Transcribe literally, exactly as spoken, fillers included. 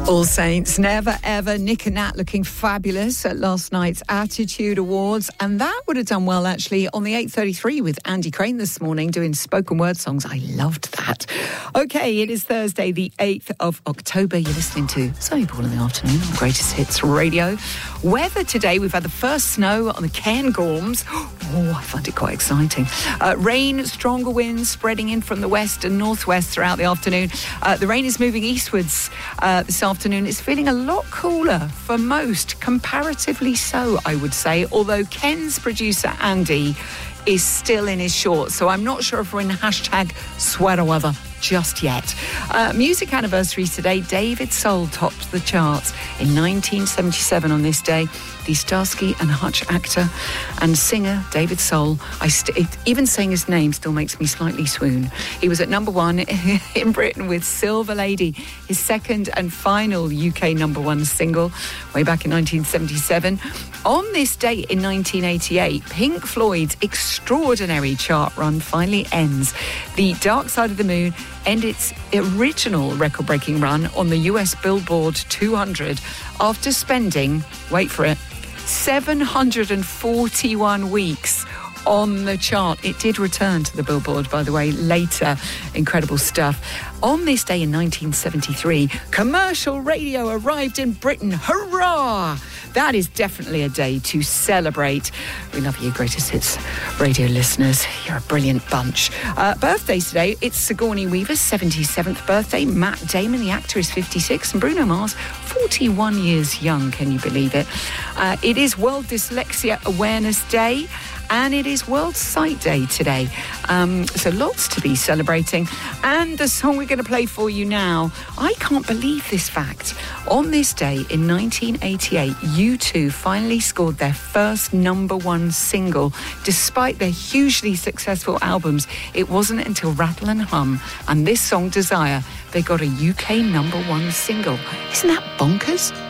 All Saints, Never Ever, Nick and Nat looking fabulous at last night's Attitude Awards, and that would have done well actually on the eight thirty-three with Andy Crane this morning doing spoken word songs. I loved that. Okay, it is Thursday the eighth of October. You're listening to Zoe Ball in the afternoon on Greatest Hits Radio. Weather today, we've had the first snow on the Cairngorms. Oh, I find it quite exciting. Uh, rain, stronger winds spreading in from the west and northwest throughout the afternoon. Uh, the rain is moving eastwards uh, this afternoon. It's feeling a lot cooler for most, comparatively so, I would say, although Ken's producer, Andy, is still in his shorts, so I'm not sure if we're in hashtag sweater weather just yet. Uh, music anniversaries today. David Soul topped the charts in nineteen seventy-seven on this day. The Starsky and Hutch actor and singer David Soul, I st- it, even saying his name still makes me slightly swoon. He was at number one in Britain with Silver Lady, his second and final U K number one single way back in nineteen seventy-seven. On this date in nineteen eighty-eight, Pink Floyd's extraordinary chart run finally ends. The Dark Side of the Moon ended its original record-breaking run on the U S Billboard two hundred after spending, wait for it, seven hundred forty-one weeks on the chart. It did return to the Billboard, by the way, later. Incredible stuff. On this day in nineteen seventy-three, commercial radio arrived in Britain. Hurrah! That is definitely a day to celebrate. We love you, Greatest Hits Radio listeners. You're a brilliant bunch. Uh, birthdays today, it's Sigourney Weaver's seventy-seventh birthday. Matt Damon, the actor, is fifty-six. And Bruno Mars, forty-one years young. Can you believe it? Uh, it is World Dyslexia Awareness Day. And it is World Sight Day today. Um, so lots to be celebrating. And the song we're going to play for you now, I can't believe this fact. On this day in nineteen eighty-eight, U two finally scored their first number one single. Despite their hugely successful albums, it wasn't until Rattle and Hum and this song, Desire, they got a U K number one single. Isn't that bonkers?